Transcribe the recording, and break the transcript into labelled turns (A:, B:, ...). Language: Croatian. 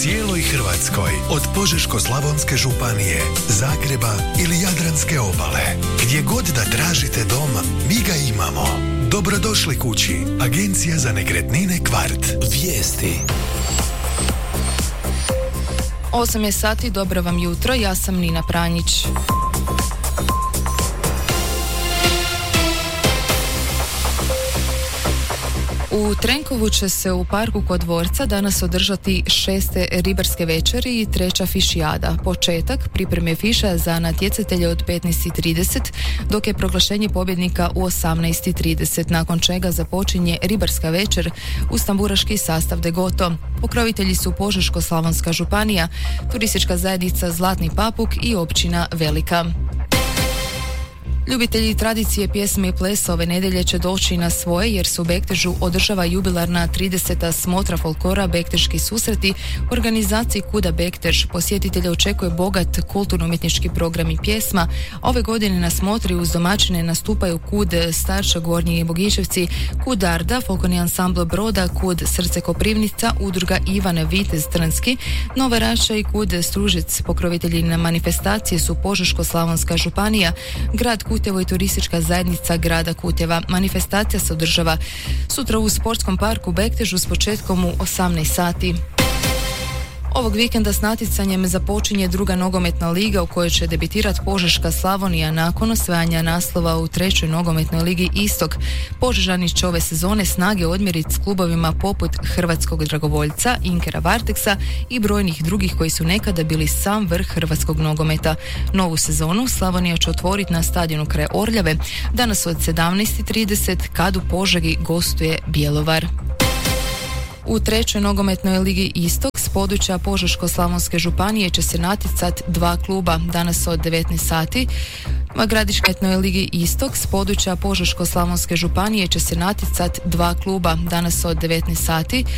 A: cijeloj Hrvatskoj, od Požeško-slavonske županije, Zagreba ili Jadranske obale. Gdje god da tražite dom, mi ga imamo. Dobrodošli kući. Agencija za nekretnine Kvart. Vijesti.
B: 8 je sati, dobro vam jutro, ja sam Nina Pranjić. U Trenkovu će se u parku kod dvorca danas održati 6. ribarske večeri i 3. fišijada. Početak pripreme fiša za natjecatelje od 15:30, dok je proglašenje pobjednika u 18:30, nakon čega započinje ribarska večer uz tamburaški sastav Degoto. Pokrovitelji su Požeško-slavonska županija, turistička zajednica Zlatni Papuk i općina Velika. Ljubitelji tradicije, pjesme i plesa ove nedjelje će doći na svoje jer se u Bektežu održava jubilarna 30. smotra folklora Bekteški susreti u organizaciji Kuda Bektež. Posjetitelje očekuje bogat kulturno-umjetnički program i pjesma. Ove godine na smotri uz domaćine nastupaju Kud Starča, Gornji i Bogiševci, Kud Arda, folklorni ansambl Broda, Kud Srce Koprivnica, udruga Ivane Vitez Trnski, Nova Raša i Kud Stružec. Pokrovitelji na manifestacije su Požeško-slavonska županija, grad Kutevo i turistička zajednica grada Kutjeva. Manifestacija se održava sutra u sportskom parku Bektežu s početkom u 18 sati. Ovog vikenda s natjecanjem započinje druga nogometna liga u kojoj će debitirati Požeška Slavonija nakon osvajanja naslova u 3. nogometnoj ligi Istok. Požežani će ove sezone snage odmjeriti s klubovima poput Hrvatskog dragovoljca, Inkera Varteksa i brojnih drugih koji su nekada bili sam vrh hrvatskog nogometa. Novu sezonu Slavonija će otvoriti na stadionu kraj Orljave danas od 17:30 kad u Požegi gostuje Bjelovar. U 3. nogometnoj ligi Istok s područja Požeško-slavonske županije će se natjecati dva kluba danas od 19 sati. U Gradiškoj ligi Istok s područja Požeško-slavonske županije će se natjecati dva kluba danas od 19 sati.